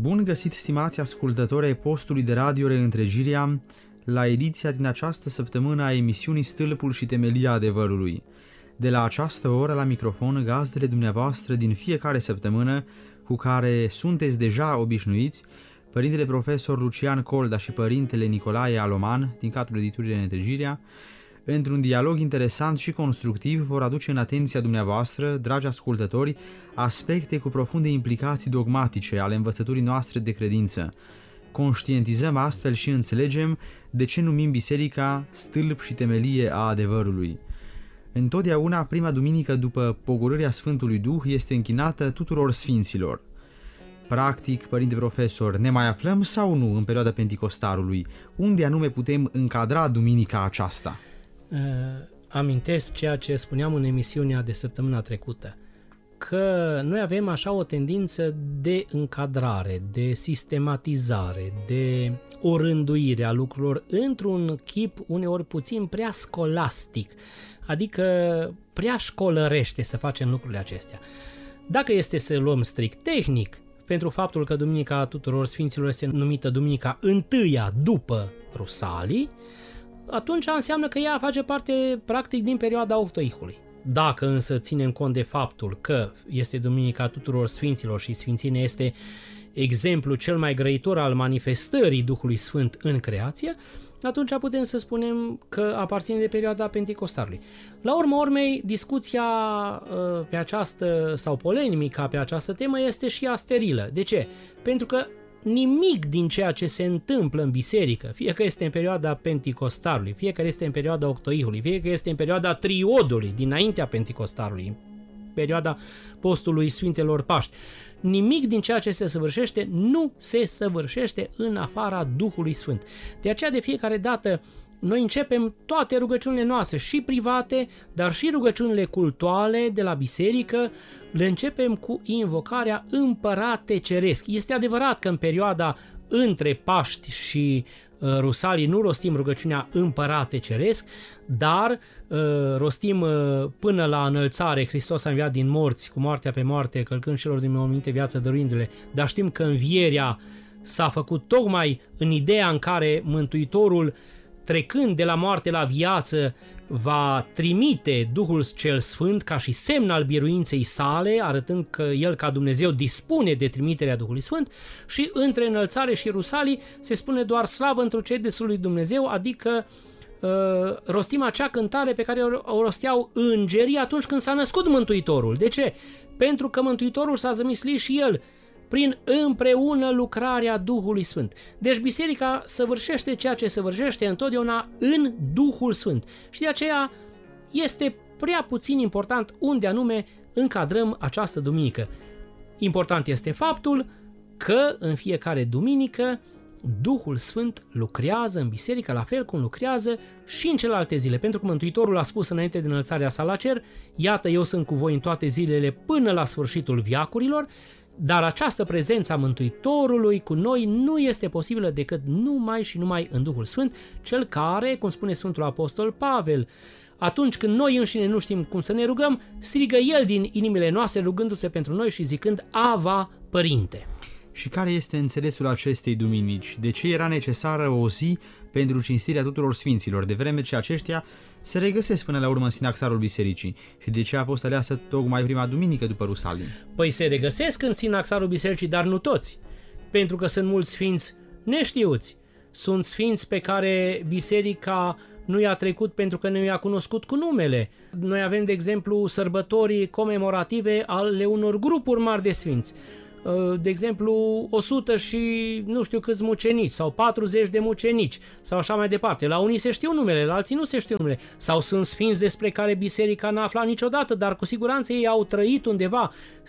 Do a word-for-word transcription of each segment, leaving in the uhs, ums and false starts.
Bun găsit, stimați ascultători ai postului de radio Reîntregirea, la ediția din această săptămână a emisiunii Stâlpul și Temelia Adevărului. De la această oră la microfon, gazdele dumneavoastră din fiecare săptămână, cu care sunteți deja obișnuiți, părintele profesor Lucian Colda și părintele Nicolae Aloman, din cadrul editurii Reîntregirea, într-un dialog interesant și constructiv vor aduce în atenția dumneavoastră, dragi ascultători, aspecte cu profunde implicații dogmatice ale învățăturii noastre de credință. Conștientizăm astfel și înțelegem de ce numim biserica stâlp și temelie a adevărului. Întotdeauna prima duminică după pogorârea Sfântului Duh este închinată tuturor sfinților. Practic, părinte profesor, ne mai aflăm sau nu în perioada Penticostalului? Unde anume putem încadra duminica aceasta? Uh, amintesc ceea ce spuneam în emisiunea de săptămâna trecută, că noi avem așa o tendință de încadrare, de sistematizare, de orânduire a lucrurilor într-un chip uneori puțin prea scolastic, adică prea școlărește să facem lucrurile acestea. Dacă este să luăm strict tehnic, pentru faptul că Duminica Tuturor Sfinților este numită Duminica întâia după Rusalii, atunci înseamnă că ea face parte practic din perioada Octoihului. Dacă însă ținem cont de faptul că este Duminica Tuturor Sfinților și Sfințenia este exemplul cel mai grăitor al manifestării Duhului Sfânt în creație, atunci putem să spunem că aparține de perioada Penticostalului. La urma urmei, discuția pe această, sau polemica pe această temă este și ea sterilă. De ce? Pentru că nimic din ceea ce se întâmplă în biserică, fie că este în perioada Penticostalului, fie că este în perioada Octoihului, fie că este în perioada Triodului, dinaintea Penticostalului, perioada postului Sfintelor Paști, nimic din ceea ce se săvârșește nu se săvârșește în afara Duhului Sfânt. De aceea de fiecare dată noi începem toate rugăciunile noastre, și private, dar și rugăciunile cultuale de la biserică, le începem cu invocarea Împărate Ceresc. Este adevărat că în perioada între Paști și uh, Rusalii nu rostim rugăciunea Împărate Ceresc, dar uh, rostim uh, până la înălțare, Hristos a înviat din morți, cu moartea pe moarte, călcând celor din morminte viață dăruindu-le, dar știm că învierea s-a făcut tocmai în ideea în care Mântuitorul, trecând de la moarte la viață, va trimite Duhul cel Sfânt ca și semn al biruinței sale, arătând că El ca Dumnezeu dispune de trimiterea Duhului Sfânt, și între înălțare și Rusalii se spune doar slavă într-o cedesul lui Dumnezeu, adică uh, rostim acea cântare pe care o rosteau îngerii atunci când s-a născut Mântuitorul. De ce? Pentru că Mântuitorul s-a zămislit și El prin împreună lucrarea Duhului Sfânt. Deci biserica săvârșește ceea ce săvârșește întotdeauna în Duhul Sfânt. Și de aceea este prea puțin important unde anume încadrăm această duminică. Important este faptul că în fiecare duminică Duhul Sfânt lucrează în biserică, la fel cum lucrează și în celelalte zile. Pentru că Mântuitorul a spus înainte de înălțarea sa la cer: iată, eu sunt cu voi în toate zilele până la sfârșitul veacurilor. Dar această prezență a Mântuitorului cu noi nu este posibilă decât numai și numai în Duhul Sfânt, cel care, cum spune Sfântul Apostol Pavel, atunci când noi înșine nu știm cum să ne rugăm, strigă El din inimile noastre rugându-se pentru noi și zicând: Ava, Părinte! Și care este înțelesul acestei duminici? De ce era necesară o zi pentru cinstirea tuturor sfinților, de vreme ce aceștia se regăsesc până la urmă în sinaxarul bisericii? Și de ce a fost aleasă tocmai prima duminică după Rusalii? Păi se regăsesc în sinaxarul bisericii, dar nu toți, pentru că sunt mulți sfinți neștiuți. Sunt sfinți pe care biserica nu i-a trecut pentru că nu i-a cunoscut cu numele. Noi avem, de exemplu, sărbătorii comemorative ale unor grupuri mari de sfinți. De exemplu, o sută și nu știu câți mucenici sau patruzeci de mucenici sau așa mai departe. La unii se știu numele, la alții nu se știu numele. Sau sunt sfinți despre care biserica n-a aflat niciodată, dar cu siguranță ei au trăit undeva,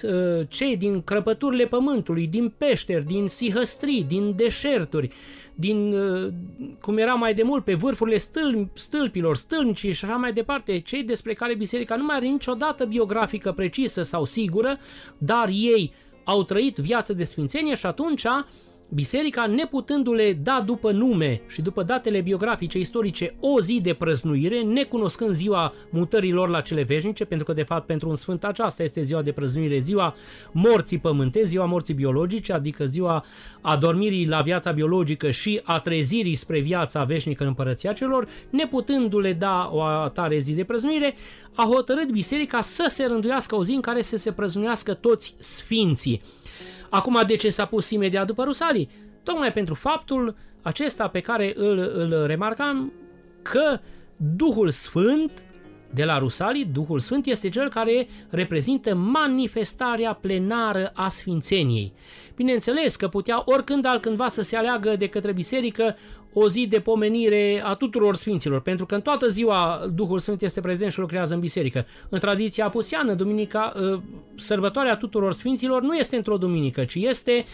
cei din crăpăturile pământului, din peșteri, din sihăstrii, din deșerturi, din, cum era mai de mult, pe vârfurile stâlp, stâlpilor, stâlnicii și așa mai departe, cei despre care biserica nu mai are niciodată biografică precisă sau sigură, dar ei au trăit viață de sfințenie și atunci biserica, neputându-le da după nume și după datele biografice istorice o zi de prăznuire, necunoscând ziua mutărilor la cele veșnice, pentru că de fapt pentru un sfânt aceasta este ziua de prăznuire, ziua morții pământești, ziua morții biologice, adică ziua adormirii la viața biologică și a trezirii spre viața veșnică în împărăția celor, neputându-le da o atare zi de prăznuire, a hotărât biserica să se rânduiască o zi în care să se prăznuiască toți sfinții. Acum, de ce s-a pus imediat după Rusalii? Tocmai pentru faptul acesta pe care îl, îl remarcam, că Duhul Sfânt de la Rusalii, Duhul Sfânt este cel care reprezintă manifestarea plenară a sfințeniei. Bineînțeles că putea oricând altcândva să se aleagă de către biserică o zi de pomenire a tuturor sfinților, pentru că în toată ziua Duhul Sfânt este prezent și lucrează în biserică. În tradiția apuseană, duminica, sărbătoarea tuturor sfinților nu este într-o duminică, ci este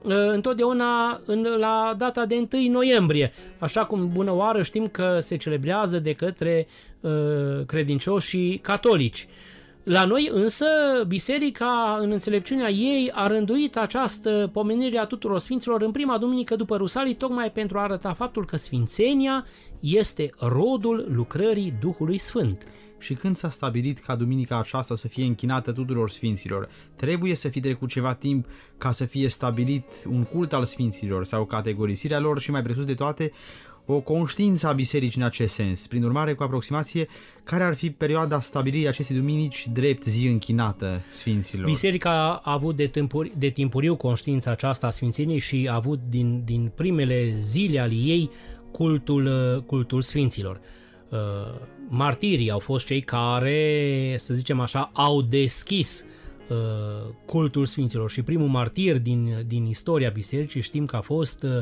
întotdeauna în, la data de întâi noiembrie, așa cum bună oară știm că se celebrează de către uh, credincioșii catolici. La noi însă, biserica, în înțelepciunea ei, a rânduit această pomenire a tuturor sfinților în prima duminică după Rusalii, tocmai pentru a arăta faptul că sfințenia este rodul lucrării Duhului Sfânt. Și când s-a stabilit ca duminica aceasta să fie închinată tuturor sfinților, trebuie să fi trecut ceva timp ca să fie stabilit un cult al sfinților sau categorisirea lor și, mai presus de toate, o conștiință a bisericii în acest sens. Prin urmare, cu aproximație, care ar fi perioada stabilirii acestei duminici drept zi închinată sfinților? Biserica a avut de, timpuri, de timpuriu conștiința aceasta a sfințeniei și a avut din, din primele zile ale ei cultul, cultul sfinților. Uh, martirii au fost cei care, să zicem așa, au deschis uh, cultul sfinților și primul martir din, din istoria bisericii știm că a fost uh,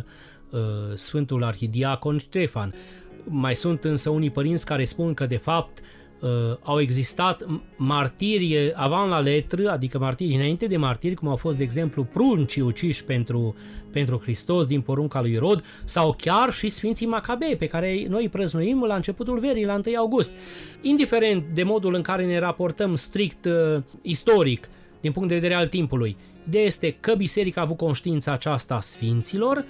Sfântul Arhidiacon Ștefan. Mai sunt însă unii părinți care spun că de fapt uh, au existat martiri avant la letră, adică martiri înainte de martiri, cum au fost de exemplu pruncii uciși pentru, pentru Hristos din porunca lui Irod, sau chiar și Sfinții Macabei, pe care noi îi prăznuim la începutul verii, la întâi august. Indiferent de modul în care ne raportăm strict uh, istoric, din punct de vedere al timpului, ideea este că biserica a avut conștiința aceasta a sfinților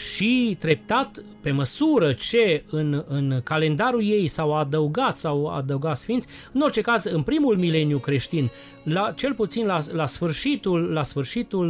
și treptat, pe măsură ce în, în calendarul ei s-au adăugat sau adăugat sfinți, în orice caz, în primul mileniu creștin, la, cel puțin la, la sfârșitul, la sfârșitul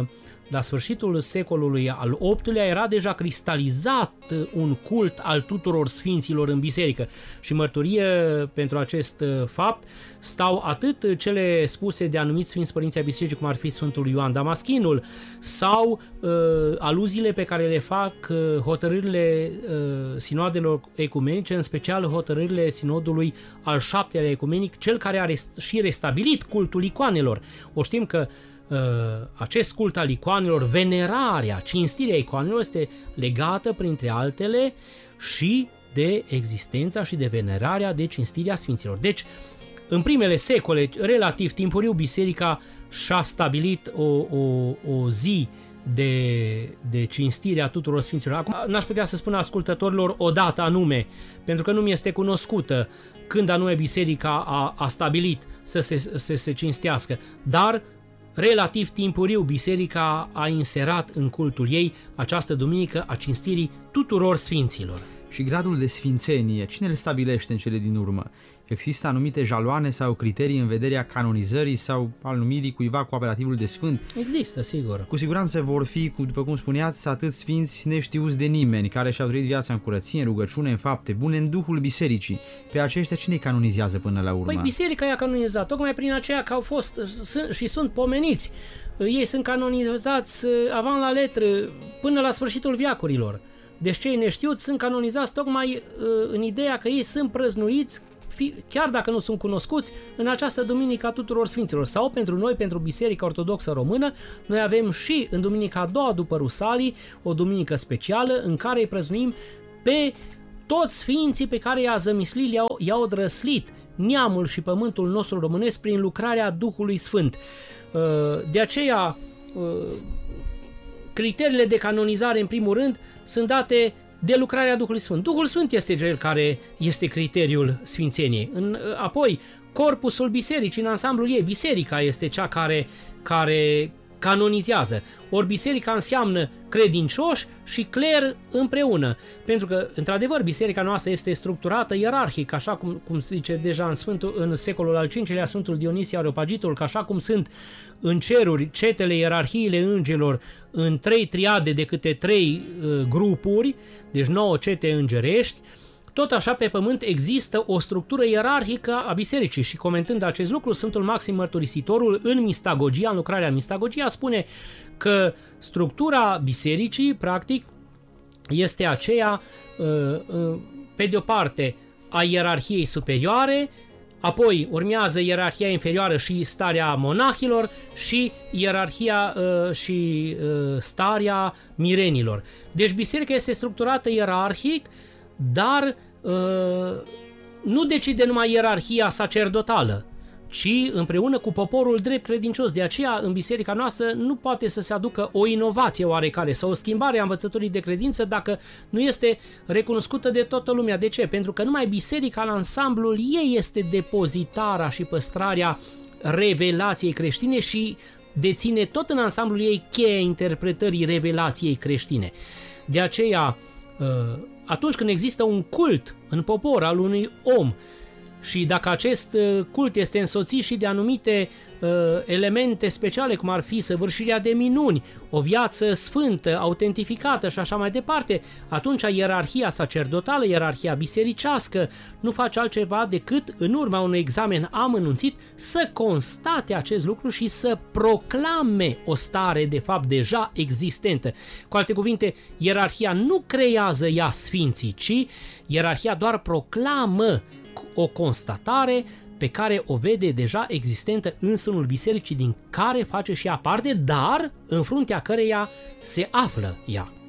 la sfârșitul secolului al optulea era deja cristalizat un cult al tuturor sfinților în biserică și mărturie pentru acest fapt stau atât cele spuse de anumiți sfinți părinți ai bisericii, cum ar fi Sfântul Ioan Damaschinul, sau uh, aluziile pe care le fac uh, hotărârile uh, sinoadelor ecumenice, în special hotărârile sinodului al șaptelea ecumenic, cel care a rest- și restabilit cultul icoanelor. O știm că Uh, acest cult al icoanelor, venerarea, cinstirea icoanelor este legată printre altele și de existența și de venerarea, de cinstirea sfinților. Deci, în primele secole, relativ timpuriu, biserica și-a stabilit o, o, o zi de, de cinstire a tuturor sfinților. Acum n-aș putea să spun ascultătorilor o dată anume, pentru că nu mi este cunoscută când anume biserica a, a stabilit să se, să se cinstească, dar relativ timpuriu biserica a inserat în cultul ei această duminică a cinstirii tuturor sfinților. Și gradul de sfințenie, cine le stabilește în cele din urmă? Există anumite jaloane sau criterii în vederea canonizării sau al numirii cuiva cu apelativul de sfânt? Există, sigur. Cu siguranță vor fi, după cum spuneați, atât sfinți neștiuți de nimeni, care și-au trăit viața în curăție, în rugăciune, în fapte bune, în duhul bisericii. Pe aceștia cine îi canonizează până la urmă? Păi biserica i-a canonizat, tocmai prin aceea că au fost și sunt pomeniți. Ei sunt canonizați avant la letră până la sfârșitul veacurilor. Deci cei neștiuți sunt canonizați tocmai în ideea că ei sunt prăznuiți, chiar dacă nu sunt cunoscuți, în această duminică a tuturor sfinților. Sau pentru noi, pentru Biserica Ortodoxă Română, noi avem și în duminica a doua după Rusalii o duminică specială în care îi prăznuim pe toți sfinții pe care i-a zămislit, i-au, i-au drăslit neamul și pământul nostru românesc prin lucrarea Duhului Sfânt. De aceea, criteriile de canonizare, în primul rând, sunt date de lucrarea Duhului Sfânt. Duhul Sfânt este cel care este criteriul sfințeniei. În, apoi, corpusul bisericii, în ansamblul ei, biserica este cea care, care canonizează. Ori biserica înseamnă credincioși și cler împreună. Pentru că, într-adevăr, biserica noastră este structurată ierarhic, așa cum, cum zice deja în, Sfântul, în secolul al cincilea Sfântul Dionisie Areopagitul, că așa cum sunt în ceruri cetele, ierarhiile îngerilor în trei triade de câte trei uh, grupuri, deci nouă cete îngerești, tot așa pe pământ există o structură ierarhică a bisericii și comentând acest lucru, Sfântul Maxim Mărturisitorul în Mistagogia, în lucrarea Mistagogia, spune că structura bisericii, practic, este aceea, pe de o parte, a ierarhiei superioare, apoi urmează ierarhia inferioară și starea monahilor și ierarhia uh, și uh, starea mirenilor. Deci biserica este structurată ierarhic, dar uh, nu decide numai ierarhia sacerdotală, ci împreună cu poporul drept credincios. De aceea, în biserica noastră nu poate să se aducă o inovație oarecare sau o schimbare a învățăturii de credință dacă nu este recunoscută de toată lumea. De ce? Pentru că numai biserica în ansamblul ei este depozitarea și păstrarea revelației creștine și deține tot în ansamblul ei cheia interpretării revelației creștine. De aceea, atunci când există un cult în popor al unui om și dacă acest cult este însoțit și de anumite uh, elemente speciale, cum ar fi săvârșirea de minuni, o viață sfântă, autentificată și așa mai departe, atunci ierarhia sacerdotală, ierarhia bisericească nu face altceva decât, în urma unui examen amănunțit, să constate acest lucru și să proclame o stare de fapt deja existentă. Cu alte cuvinte, ierarhia nu creează ea sfinții, ci ierarhia doar proclamă o constatare pe care o vede deja existentă în sânul bisericii din care face și ea parte, dar în fruntea căreia se află ea.